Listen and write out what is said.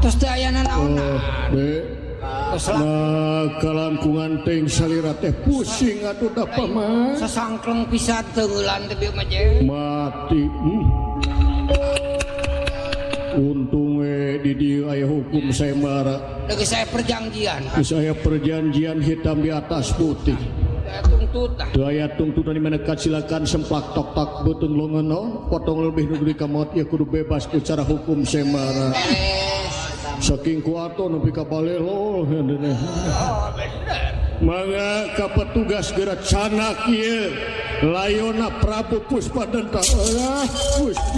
terus teh ayana naon kalangkungan ting salira teh pusing atuh da paman sasangkleng pisan teulan teh bieu mah mati untung di dieu aya hukum semara lagi saya perjanjian saya perjanjian hitam di atas putih tuntutan teu aya tuntutan di mana silakan semplak tok tak beuteung leungeun potong lebih nu ka maut ya kudu bebas ku cara hukum semara saking kuato nepi ka balelo mangga ka petugas gerak canak ieu layona Prabu Puspadenta